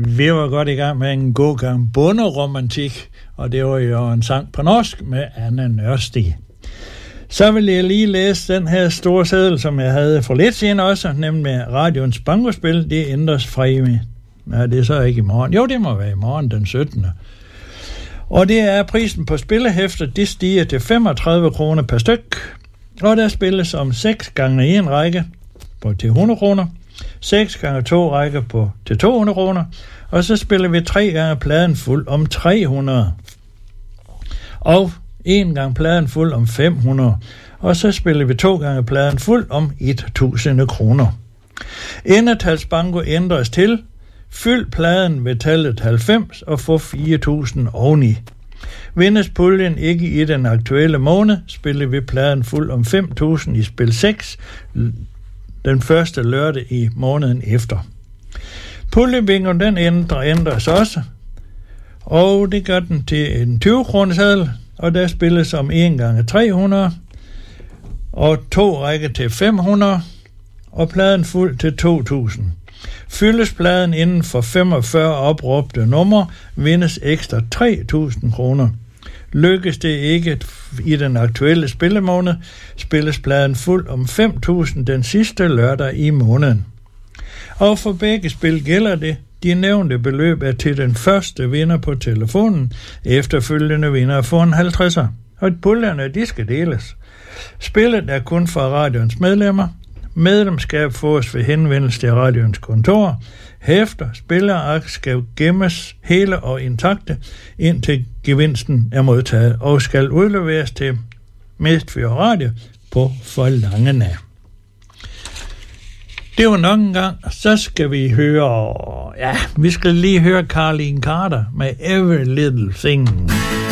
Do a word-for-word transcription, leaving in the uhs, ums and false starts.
Vi var godt i gang med en god gang bonderomantik, og det var jo en sang på norsk med Anne Nørstig. Så vil jeg lige læse den her store seddel, som jeg havde for lidt siden også, nemlig radions bankospil. Det ændres fra i mig. Nej, det er så ikke i morgen. Jo, det må være i morgen den syttende Og det er prisen på spillehæfter, det stiger til femogtredive kroner per styk. Og der spilles om seks gange en række på til hundrede kroner. seks gange to rækker på til to hundrede kroner. Og så spiller vi tre gange pladen fuld om tre hundrede. Og en gang pladen fuld om fem hundrede. Og så spiller vi to gange pladen fuld om tusind kroner. Endetalsbanko ændres til fyld pladen ved tallet halvfems og få fire tusind oveni. Vindes puljen ikke i den aktuelle måned, spiller vi pladen fuld om fem tusind i spil seks den første lørdag i måneden efter. Puljebingo, den ændrer, ændres også, og det gør den til en tyve kroner seddel, og der spilles om en gange tre hundrede, og to rækker til fem hundrede, og pladen fuld til to tusind. Fyldes pladen inden for femogfyrre opråbte numre, vindes ekstra tre tusind kroner. Lykkes det ikke i den aktuelle spillemåned, spilles pladen fuld om fem tusind den sidste lørdag i måneden. Og for begge spil gælder det, de nævnte beløb er til den første vinder på telefonen, efterfølgende vinder får en halvtredser, og puljerne de skal deles. Spillet er kun for radions medlemmer. Medlemskab fås ved henvendelse til radions kontor. Hæfter, spilleark skal gemmes hele og intakte, indtil gevinsten er modtaget, og skal udleveres til Mestfyr Radio på forlangende. Det var nok en gang, så skal vi høre, ja, vi skal lige høre Carlene Carter med Every Little Thing.